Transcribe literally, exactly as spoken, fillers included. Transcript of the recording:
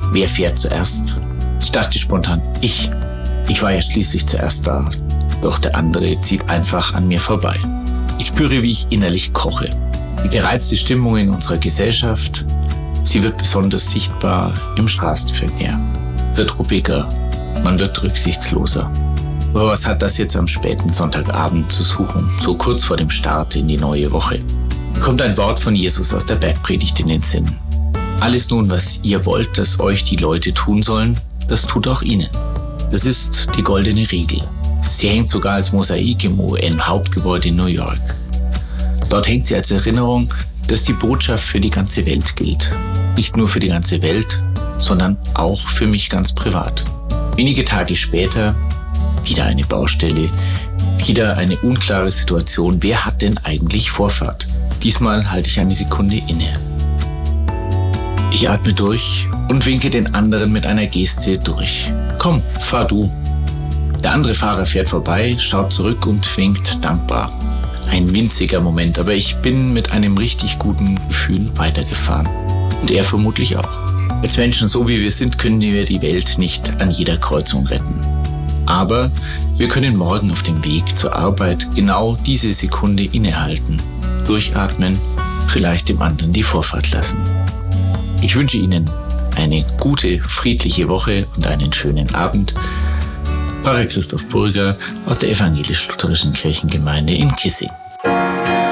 Wer fährt zuerst? Ich dachte spontan, ich. Ich war ja schließlich zuerst da. Doch der andere zieht einfach an mir vorbei. Ich spüre, wie ich innerlich koche. Die gereizte Stimmung in unserer Gesellschaft, sie wird besonders sichtbar im Straßenverkehr. Wird ruppiger, man wird rücksichtsloser. Aber was hat das jetzt am späten Sonntagabend zu suchen, so kurz vor dem Start in die neue Woche? Mir kommt ein Wort von Jesus aus der Bergpredigt in den Sinn. Alles nun, was ihr wollt, dass euch die Leute tun sollen, das tut auch ihnen. Das ist die goldene Regel. Sie hängt sogar als Mosaik im U N-Hauptgebäude in New York. Dort hängt sie als Erinnerung, dass die Botschaft für die ganze Welt gilt. Nicht nur für die ganze Welt, sondern auch für mich ganz privat. Wenige Tage später, wieder eine Baustelle, wieder eine unklare Situation. Wer hat denn eigentlich Vorfahrt? Diesmal halte ich eine Sekunde inne. Ich atme durch und winke den anderen mit einer Geste durch. Komm, fahr du. Der andere Fahrer fährt vorbei, schaut zurück und winkt dankbar. Ein winziger Moment, aber ich bin mit einem richtig guten Gefühl weitergefahren. Und er vermutlich auch. Als Menschen, so wie wir sind, können wir die Welt nicht an jeder Kreuzung retten. Aber wir können morgen auf dem Weg zur Arbeit genau diese Sekunde innehalten, durchatmen, vielleicht dem anderen die Vorfahrt lassen. Ich wünsche Ihnen eine gute, friedliche Woche und einen schönen Abend. Pfarrer Christoph Burger aus der Evangelisch-Lutherischen Kirchengemeinde in Kissing.